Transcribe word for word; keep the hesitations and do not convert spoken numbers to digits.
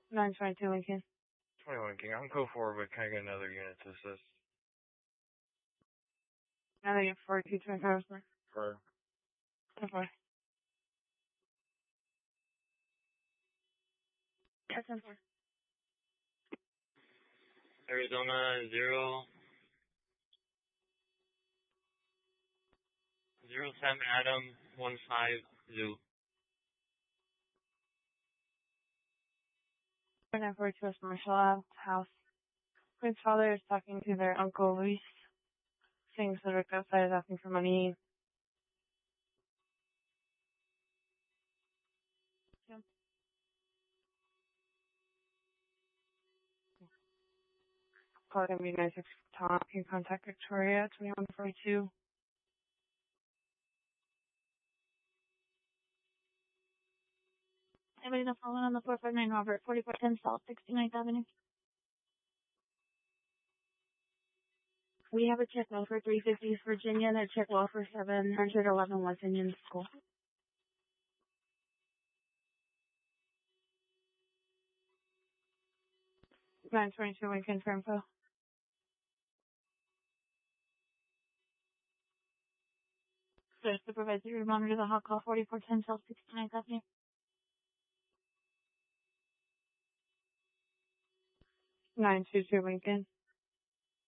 nine twenty-two Lincoln. twenty-one King. I'm go forward, but can I get another unit to assist? Now they get forty-two twenty-five. For Okay. Yeah, ten four. Arizona zero zero seven Adam one five Zoo. nine forty-two West Marshall Ave house. Quinn's father is talking to their uncle Luis. Saying Cedric outside is asking for money. Yeah. Call gonna be nine six Tom. You can contact Victoria twenty-one forty-two. Anybody that's following on the four five nine Robert, forty-four ten South sixty-ninth Avenue. We have a check well for three fifty Virginia and a check well for seven hundred eleven West Indian School. nine twenty-two Lincoln for info. So supervisor, you monitor the hot call forty-four ten South sixty-ninth Avenue. nine two two Lincoln.